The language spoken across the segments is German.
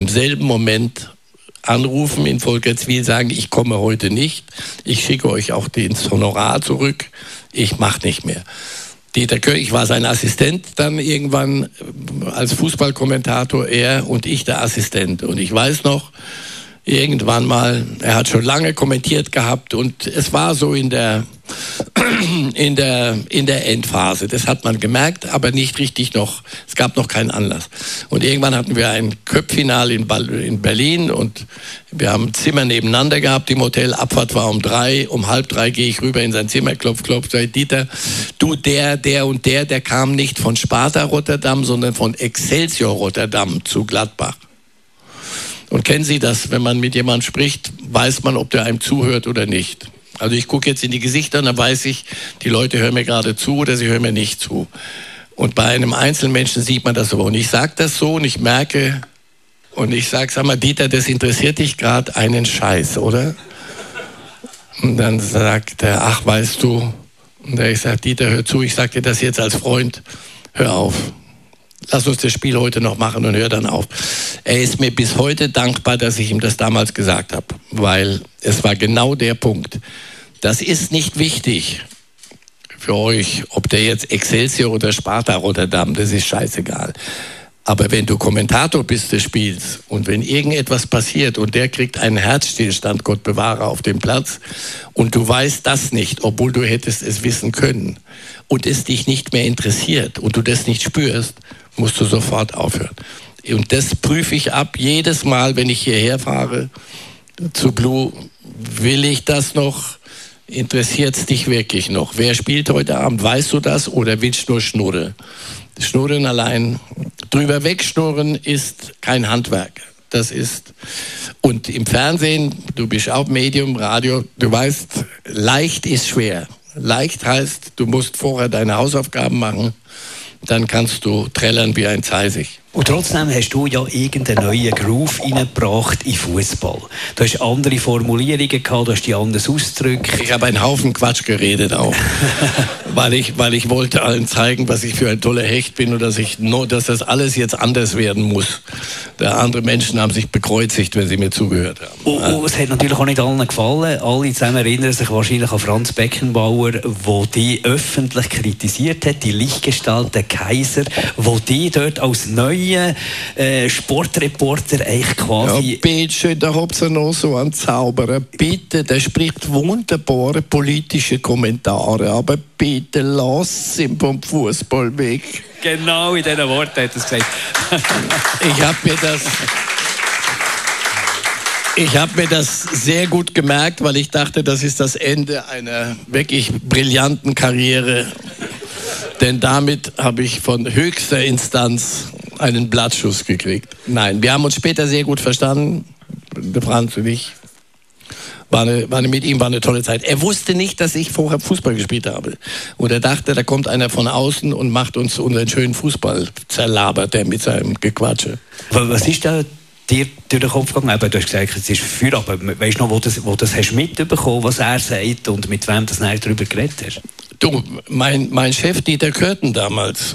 selben Moment anrufen in Volkertswil, sagen, ich komme heute nicht, ich schicke euch auch ins Honorar zurück, ich mache nicht mehr. Dieter Köch, ich war sein Assistent dann irgendwann als Fußballkommentator, er und ich der Assistent. Und ich weiß noch, irgendwann mal, er hat schon lange kommentiert gehabt und es war so in der Endphase. Das hat man gemerkt, aber nicht richtig noch. Es gab noch keinen Anlass. Und irgendwann hatten wir ein Cup-Final in Berlin und wir haben ein Zimmer nebeneinander gehabt im Hotel. Abfahrt war um 3. Um 2:30 gehe ich rüber in sein Zimmer, klopf, sage Dieter, du, der und der kam nicht von Sparta Rotterdam, sondern von Excelsior Rotterdam zu Gladbach. Und kennen Sie das, wenn man mit jemandem spricht, weiß man, ob der einem zuhört oder nicht. Also ich gucke jetzt in die Gesichter und dann weiß ich, die Leute hören mir gerade zu oder sie hören mir nicht zu. Und bei einem Einzelmenschen sieht man das so. Und ich sage das so und ich merke, und ich sage, sag mal, Dieter, das interessiert dich gerade einen Scheiß, oder? Und dann sagt er, ach, weißt du, und ich sage, Dieter, hör zu, ich sage dir das jetzt als Freund, hör auf. Lass uns das Spiel heute noch machen und hör dann auf. Er ist mir bis heute dankbar, dass ich ihm das damals gesagt habe, weil es war genau der Punkt. Das ist nicht wichtig für euch, ob der jetzt Excelsior oder Sparta Rotterdam, das ist scheißegal. Aber wenn du Kommentator bist des Spiels und wenn irgendetwas passiert und der kriegt einen Herzstillstand, Gott bewahre, auf dem Platz und du weißt das nicht, obwohl du hättest es wissen können und es dich nicht mehr interessiert und du das nicht spürst, musst du sofort aufhören. Und das prüfe ich ab jedes Mal, wenn ich hierher fahre zu Blue. Will ich das noch? Interessiert es dich wirklich noch? Wer spielt heute Abend? Weißt du das? Oder willst du nur schnurren? Schnurren allein, drüber wegschnurren ist kein Handwerk. Das ist, und im Fernsehen, du bist auch Medium, Radio, du weißt, leicht ist schwer. Leicht heißt, du musst vorher deine Hausaufgaben machen, dann kannst du trällern wie ein Zeisig. Und trotzdem hast du ja irgendeinen neuen Groove reingebracht in Fußball. Du hast andere Formulierungen gehabt, du hast die anders ausgedrückt. Ich habe einen Haufen Quatsch geredet auch, weil ich wollte allen zeigen, was ich für ein toller Hecht bin und dass das alles jetzt anders werden muss. Andere Menschen haben sich bekreuzigt, wenn sie mir zugehört haben. Es hat natürlich auch nicht allen gefallen. Alle zusammen erinnern sich wahrscheinlich an Franz Beckenbauer, der die öffentlich kritisiert hat, die Lichtgestalt, der Kaiser, der die dort als neue Sportreporter eigentlich quasi... Ja, bitte, da habt ihr noch so einen Zauberer. Bitte, der spricht wunderbare politische Kommentare, aber bitte lass ihn vom Fußball weg. Genau in diesen Worten hat er es gesagt. Ich habe mir das sehr gut gemerkt, weil ich dachte, das ist das Ende einer wirklich brillanten Karriere. Denn damit habe ich von höchster Instanz einen Blattschuss gekriegt. Nein, wir haben uns später sehr gut verstanden, der Franz und ich. Mit ihm war eine tolle Zeit. Er wusste nicht, dass ich vorher Fußball gespielt habe. Und er dachte, da kommt einer von außen und macht uns unseren schönen Fußball zerlabert, der mit seinem Gequatsche. Was ist da dir durch den Kopf gegangen? Du hast gesagt, es ist für, aber weißt du noch, wo das hast mitbekommen, was er sagt und mit wem du darüber geredet hast? Du, mein Chef Dieter Kürten damals,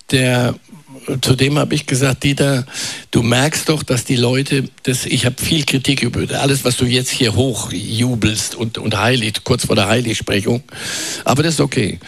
zu dem habe ich gesagt, Dieter, du merkst doch, dass die Leute, ich habe viel Kritik über alles, was du jetzt hier hochjubelst und heilig, kurz vor der Heiligsprechung, aber das ist okay.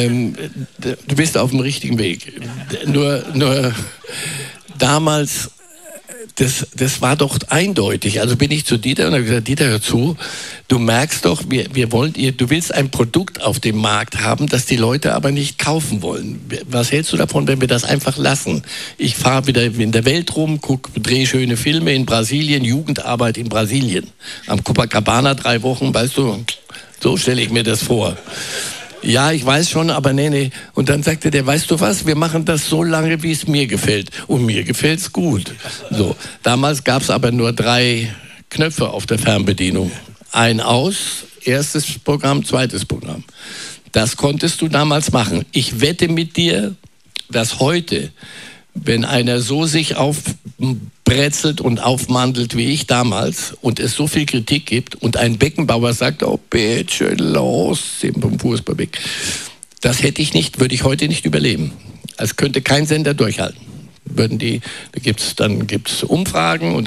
Du bist auf dem richtigen Weg. Nur damals, das war doch eindeutig. Also bin ich zu Dieter und habe gesagt, Dieter, hör zu, du merkst doch, du willst ein Produkt auf dem Markt haben, das die Leute aber nicht kaufen wollen. Was hältst du davon, wenn wir das einfach lassen? Ich fahre wieder in der Welt rum, drehe schöne Filme in Brasilien, Jugendarbeit in Brasilien. Am Copacabana 3 Wochen, weißt du, so stelle ich mir das vor. Ja, ich weiß schon, aber nee. Und dann sagte der, weißt du was, wir machen das so lange, wie es mir gefällt. Und mir gefällt's gut. So. Damals gab es aber nur 3 Knöpfe auf der Fernbedienung. Ein aus, erstes Programm, zweites Programm. Das konntest du damals machen. Ich wette mit dir, dass heute, wenn einer so sich aufbrezelt und aufmandelt wie ich damals und es so viel Kritik gibt und ein Beckenbauer sagt, oh bitte, los, sind vom Fußball weg. Das würde ich heute nicht überleben. Es könnte kein Sender durchhalten. Dann gibt's Umfragen und